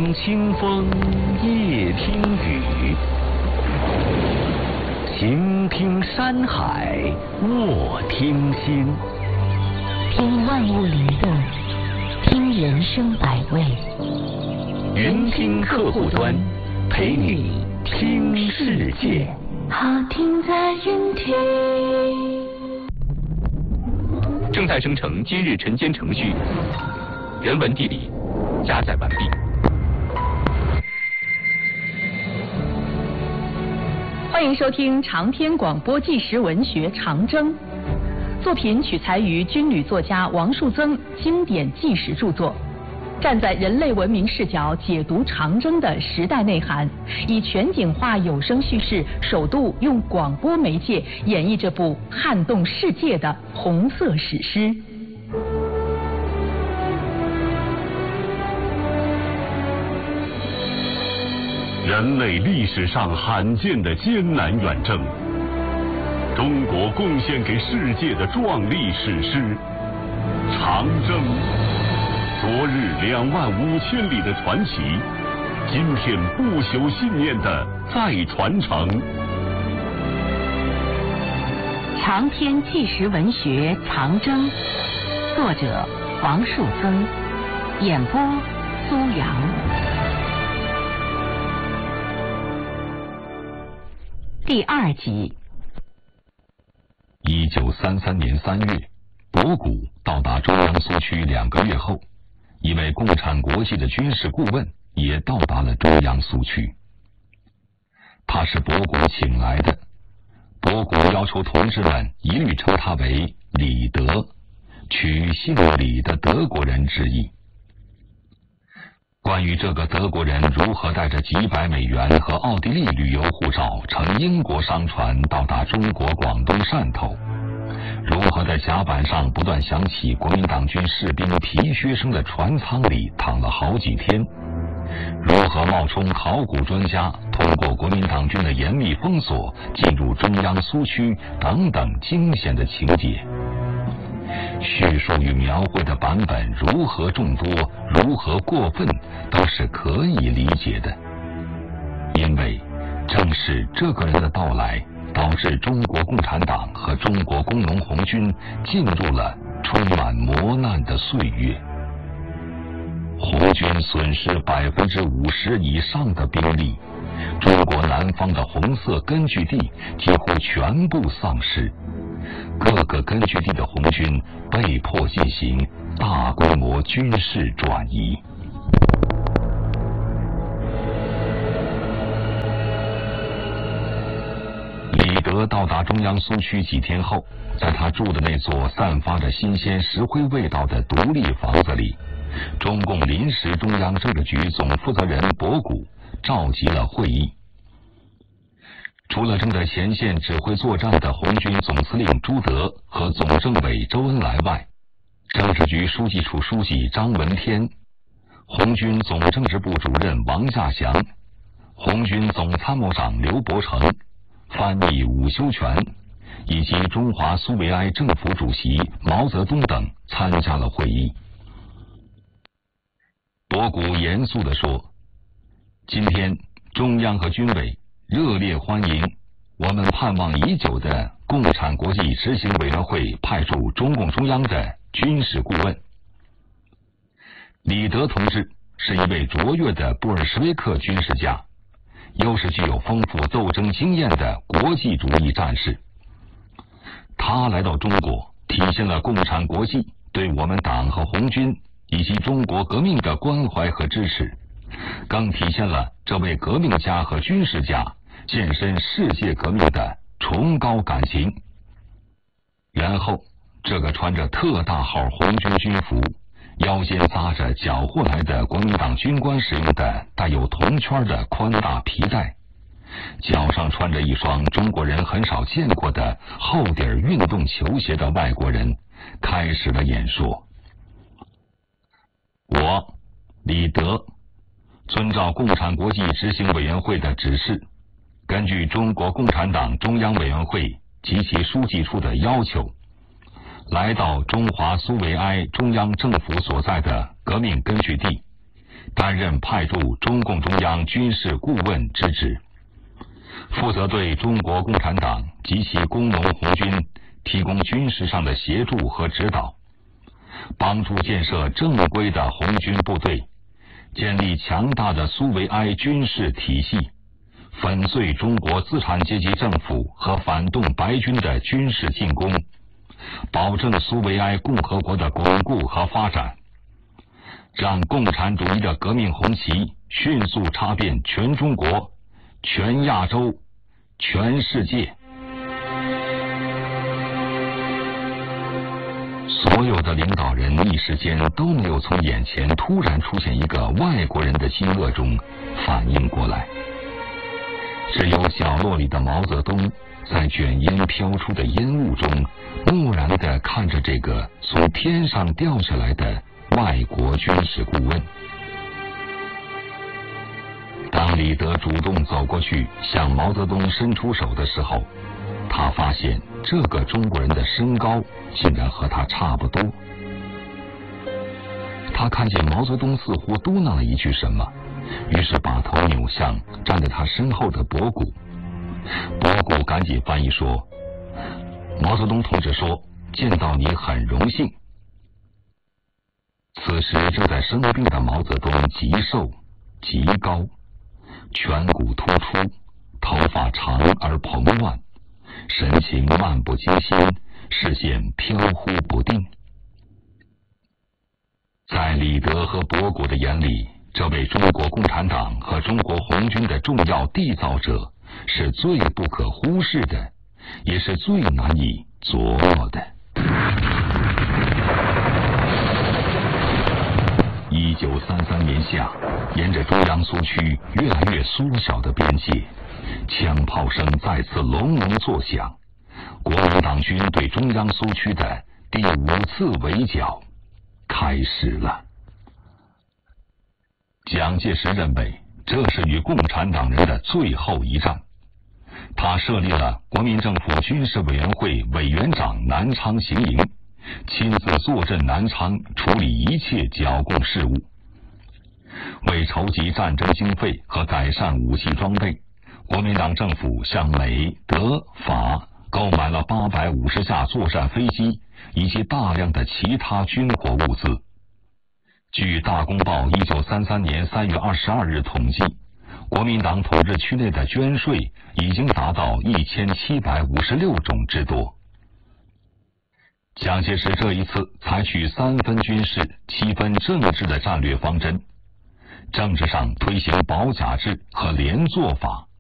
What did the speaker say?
听清风，夜听雨，行听山海，卧听心。 听万物灵动，听人生百味。 云听客户端，陪你听世界。 好听在云听。 正在生成今日晨间程序，人文地理加载完毕。 欢迎收听长篇广播纪实文学《长征》，作品取材于军旅作家王树增经典纪实著作，站在人类文明视角解读长征的时代内涵，以全景化有声叙事，首度用广播媒介演绎这部撼动世界的红色史诗。 人类历史上罕见的艰难远征，中国贡献给世界的壮丽史诗《长征》。昨日25000里的传奇，今天不朽信念的再传承。 长篇纪实文学《长征》，作者王树增，演播苏阳。第2集。 1933年3月，博古到达中央苏区2个月后，一位共产国际的军事顾问也到达了中央苏区。他是博古请来的，博古要求同志们一律称他为李德，取姓李的德国人之意。关于这个德国人如何带着几百美元和奥地利旅游护照乘英国商船到达中国广东汕头，如何在甲板上不断响起国民党军士兵皮靴声的船舱里躺了好几天，如何冒充考古专家通过国民党军的严密封锁进入中央苏区等等惊险的情节，叙述与描绘的版本如何众多，如何过分，都是可以理解的。因为正是这个人的到来，导致中国共产党和中国工农红军进入了充满磨难的岁月。红军损失50%以上的兵力，中国南方的红色根据地几乎全部丧失，各个根据地的红军被迫进行大规模军事转移。李德到达中央苏区几天后，在他住的那座散发着新鲜石灰味道的独立房子里，中共临时中央政治局总负责人博古召集了会议。除了正在前线指挥作战的红军总司令朱德和总政委周恩来外，政治局书记处书记张闻天、红军总政治部主任王稼祥、红军总参谋长刘伯承、翻译伍修权以及中华苏维埃政府主席毛泽东等参加了会议。博古严肃地说，今天中央和军委热烈欢迎我们盼望已久的共产国际执行委员会派驻中共中央的军事顾问。李德同志是一位卓越的布尔什维克军事家，又是具有丰富斗争经验的国际主义战士。他来到中国，体现了共产国际对我们党和红军以及中国革命的关怀和支持，更体现了这位革命家和军事家献身世界革命的崇高感情。然后，这个穿着特大号红军军服，腰间扎着缴获来的国民党军官使用的带有铜圈的宽大皮带，脚上穿着一双中国人很少见过的厚底运动球鞋的外国人开始了演说。我李德遵照共产国际执行委员会的指示，根据中国共产党中央委员会及其书记处的要求，来到中华苏维埃中央政府所在的革命根据地， 担任派驻中共中央军事顾问之职，负责对中国共产党及其工农红军提供军事上的协助和指导，帮助建设正规的红军部队，建立强大的苏维埃军事体系，粉碎中国资产阶级政府和反动白军的军事进攻，保证苏维埃共和国的巩固和发展，让共产主义的革命红旗迅速插遍全中国、全亚洲、全世界。所有的领导人一时间都没有从眼前突然出现一个外国人的惊愕中反应过来，只有角落里的毛泽东在卷烟飘出的烟雾中木然地看着这个从天上掉下来的外国军事顾问。当李德主动走过去向毛泽东伸出手的时候，他发现这个中国人的身高竟然和他差不多。他看见毛泽东似乎嘟囔了一句什么，于是把头扭向站在他身后的博古。博古赶紧翻译说：“毛泽东同志说，见到你很荣幸。”此时正在生病的毛泽东极瘦极高，颧骨突出，头发长而蓬乱，神情漫不经心，视线飘忽不定。在李德和博古的眼里，这位中国共产党和中国红军的重要缔造者是最不可忽视的，也是最难以琢磨的。1933年夏，沿着中央苏区越来越缩小的边界，枪炮声再次隆隆作响，国民党军对中央苏区的第5次围剿开始了。蒋介石认为这是与共产党人的最后一战，他设立了国民政府军事委员会委员长南昌行营，亲自坐镇南昌，处理一切剿共事务。为筹集战争经费和改善武器装备，国民党政府向美、德、法购买了850架作战飞机以及大量的其他军火物资。据《大公报》1933年3月22日统计，国民党统治区内的捐税已经达到1756种之多。蒋介石这一次采取3分军事、7分政治的战略方针，政治上推行保甲制和连坐法，